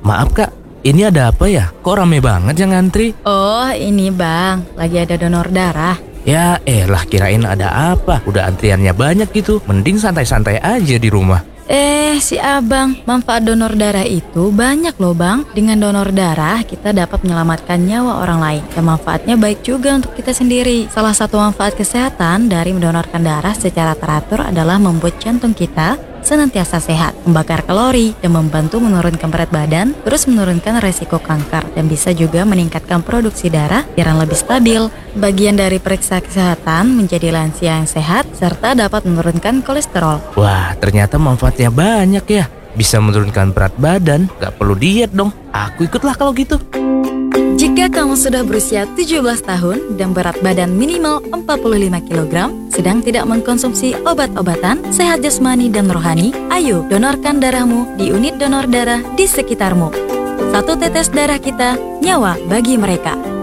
Maaf kak, ini ada apa ya? Kok rame banget yang ngantri? Oh ini bang, lagi ada donor darah. Ya elah, kirain ada apa. Udah antriannya banyak gitu. Mending santai-santai aja di rumah. Si abang, manfaat donor darah itu banyak loh bang. Dengan donor darah kita dapat menyelamatkan nyawa orang lain. Dan manfaatnya baik juga untuk kita sendiri. Salah satu manfaat kesehatan dari mendonorkan darah secara teratur adalah membuat jantung kita senantiasa sehat, membakar kalori, dan membantu menurunkan berat badan, terus menurunkan resiko kanker, dan bisa juga meningkatkan produksi darah biar lebih stabil. Bagian dari periksa kesehatan menjadi lansia yang sehat, serta dapat menurunkan kolesterol. Wah, ternyata manfaatnya banyak ya. Bisa menurunkan berat badan, gak perlu diet dong. Aku ikutlah kalau gitu. Jika kamu sudah berusia 17 tahun dan berat badan minimal 45 kg, sedang tidak mengkonsumsi obat-obatan, sehat jasmani dan rohani, ayo donorkan darahmu di unit donor darah di sekitarmu. 1 tetes darah kita, nyawa bagi mereka.